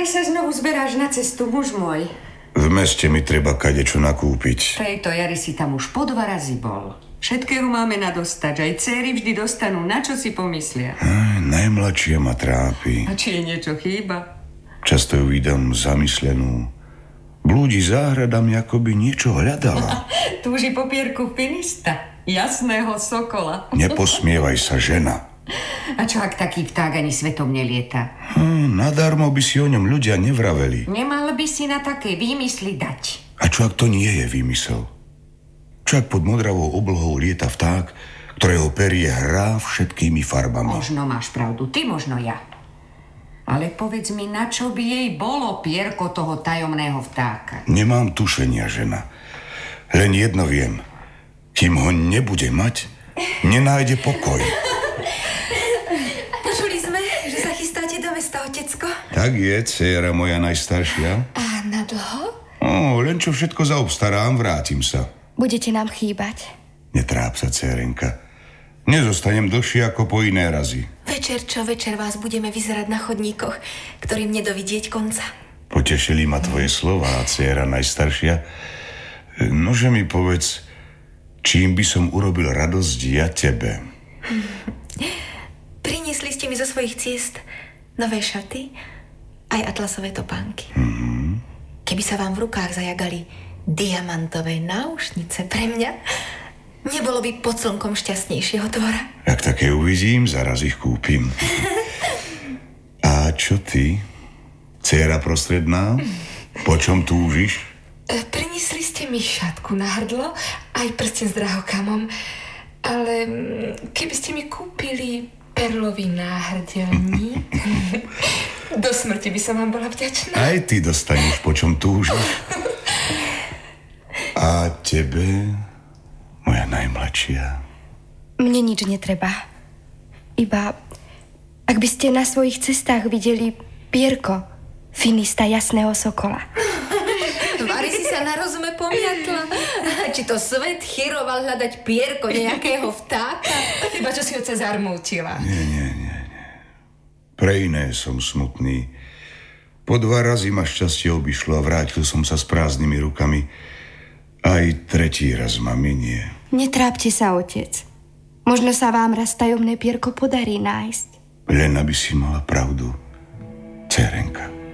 sa znovu zberáš na cestu, muž môj? V meste mi treba kadečo nakúpiť. Tejto jari si tam už po 2 razy bol. Všetkého máme nadostač, aj dcéry vždy dostanú, na čo si pomyslia. Najmladšia ma trápi. A či je niečo chýba? Často ju vidím zamyslenú. Blúdi záhradami, ako by niečo hľadala. Túži po pierku finista, jasného sokola. Neposmievaj sa, žena. A čo ak taký vták ani svetom nelieta? Nadarmo by si o ňom ľudia nevraveli. Nemal by si na také výmysly dať. A čo ak to nie je výmysel? Čo ak pod modravou oblohou lieta vták, ktorého perie hrá všetkými farbami? Možno máš pravdu, ty možno ja. Ale povedz mi, na čo by jej bolo pierko toho tajomného vtáka? Nemám tušenia, žena. Len jedno viem. Kým ho nebude mať, nenájde pokoj. Počuli sme, že sa chystáte do mesta, otecko? Tak je, dcéra moja najstaršia. A na dlho? Len čo všetko zaobstarám, vrátim sa. Budete nám chýbať. Netráp sa, dcérenka. Nezostanem dlhšie ako po iné razy. Večer čo večer vás budeme vyzerať na chodníkoch, ktorým nedovidieť konca. Potešili ma tvoje slová, dcéra najstaršia. Nože mi povedz, čím by som urobil radosť ja tebe? Priniesli ste mi zo svojich ciest nové šaty, aj atlasové topánky. Keby sa vám v rukách zajagali diamantové náušnice pre mňa, nebolo by pod slnkom šťastnejšieho tvora. Ak také uvidím, zaraz ich kúpim. A čo ty, dcéra prostredná? Po čom túžiš? Priniesli ste mi šatku na hrdlo, aj prsten s drahokamom, ale keby ste mi kúpili perlový náhrdelník, do smrti by som vám bola vďačná. Aj ty dostaneš, po čom túžiš. A tebe, moja najmladšia? Mne nič netreba. Iba, ak by ste na svojich cestách videli pierko finista jasného sokola. Vary si sa na rozume pomiatla. Či to svet chyroval hľadať pierko nejakého vtáka? Iba čo si ho cez zarmútila. Nie. Pre iné som smutný. Po 2 razy ma šťastie obišlo a vrátil som sa s prázdnymi rukami. Aj 3. raz ma minie. Netrápte sa, otec. Možno sa vám raz tajomné pierko podarí nájsť. Len aby si mala pravdu, dcérenka.